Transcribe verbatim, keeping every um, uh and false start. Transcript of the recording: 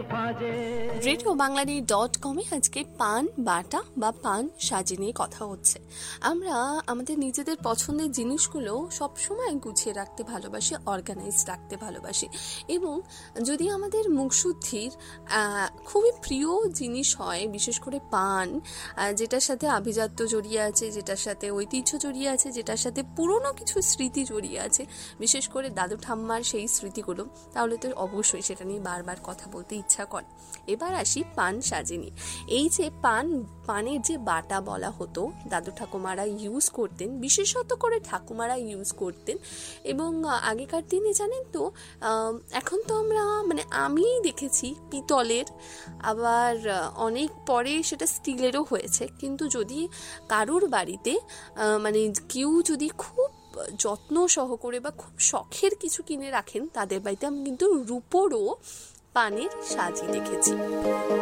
Radio বাংলানি dot কমে আজকে পান বাটা বা পান সাজি নিয়ে কথা হচ্ছে। আমরা আমাদের নিজেদের পছন্দের জিনিসগুলো সবসময় গুছিয়ে রাখতে ভালোবাসি, অর্গানাইজ রাখতে ভালোবাসি, এবং যদি আমাদের মুখশুদ্ধির খুবই প্রিয় জিনিস হয়, বিশেষ করে পান, যেটার সাথে আভিজাত্য জড়িয়ে আছে, যেটার সাথে ঐতিহ্য জড়িয়ে আছে, যেটার সাথে পুরনো কিছু স্মৃতি জড়িয়ে আছে, বিশেষ করে দাদু ঠাম্মার সেই স্মৃতিগুলো, তাহলে তো অবশ্যই সেটা নিয়ে বারবার কথা বলতে ইচ্ছা করে। এবার আসি পান সাজিনি। এই যে পান পানের যে বাটা বলা হতো, দাদু ঠাকুমারা ইউজ করতেন, বিশেষত করে ঠাকুমারা ইউজ করতেন। এবং আগেকার দিনে জানেন তো, এখন তো আমরা মানে আমি দেখেছি পিতলের, আবার অনেক পরে সেটা স্টিলেরও হয়েছে। কিন্তু যদি কারুর বাড়িতে মানে কেউ যদি খুব যত্ন সহকারে বা খুব শখের কিছু কিনে রাখেন, তাদের বাড়িতে আমি কিন্তু রূপোরও পানের সাজি দেখেছি।